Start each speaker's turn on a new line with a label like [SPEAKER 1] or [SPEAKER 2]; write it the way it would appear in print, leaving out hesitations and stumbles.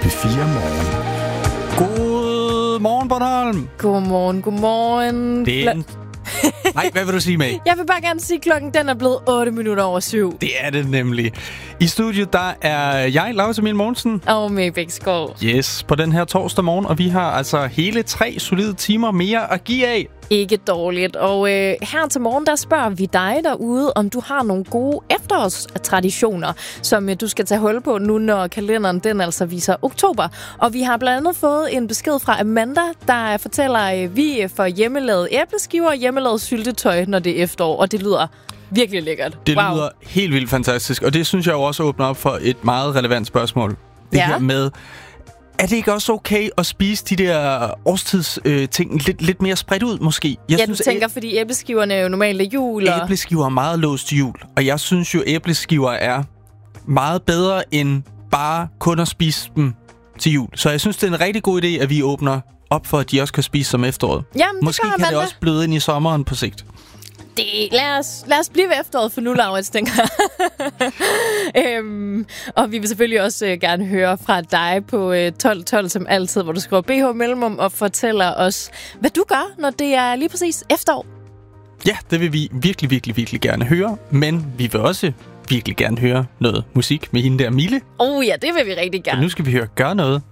[SPEAKER 1] P4 Morgen.
[SPEAKER 2] Godmorgen, Bornholm.
[SPEAKER 3] Godmorgen.
[SPEAKER 2] Det er Nej, hvad vil du sige, May?
[SPEAKER 3] Jeg vil bare gerne sige, at klokken den er blevet 7:08.
[SPEAKER 2] Det er det nemlig. I studiet, der er jeg, Laus Emil Mogensen.
[SPEAKER 3] Og May Bækskov.
[SPEAKER 2] Yes, på den her torsdag morgen. Og vi har altså hele 3 solide timer mere at give af.
[SPEAKER 3] Ikke dårligt. Og her til morgen, der spørger vi dig derude, om du har nogle gode efterårstraditioner, som du skal tage hul på nu, når kalenderen den altså viser oktober. Og vi har blandt andet fået en besked fra Amanda, der fortæller, vi får hjemmelavet æbleskiver og hjemmelavet syltetøj, når det er efterår. Og det lyder virkelig lækkert.
[SPEAKER 2] Det lyder helt vildt fantastisk. Og det synes jeg jo også åbner op for et meget relevant spørgsmål. Det her med... Er det ikke også okay at spise de der årstidsting lidt mere spredt ud, måske?
[SPEAKER 3] Du tænker, fordi æbleskiverne er jo normalt af jul.
[SPEAKER 2] Æbleskiver er meget låst til jul. Og jeg synes jo, æbleskiver er meget bedre end bare kun at spise dem til jul. Så jeg synes, det er en rigtig god idé, at vi åbner op for, at de også kan spise som efteråret.
[SPEAKER 3] Jamen,
[SPEAKER 2] måske kan det også bløde ind i sommeren på sigt.
[SPEAKER 3] Lad os blive ved efteråret for nu, Laurits, tænker jeg. Og vi vil selvfølgelig også gerne høre fra dig på 1212, som altid, hvor du skriver BH Mellemrum og fortæller os, hvad du gør, når det er lige præcis efterår.
[SPEAKER 2] Ja, det vil vi virkelig gerne høre, men vi vil også virkelig gerne høre noget musik med hende der Mille.
[SPEAKER 3] Ja, det vil vi rigtig gerne.
[SPEAKER 2] Og nu skal vi høre Gør Noget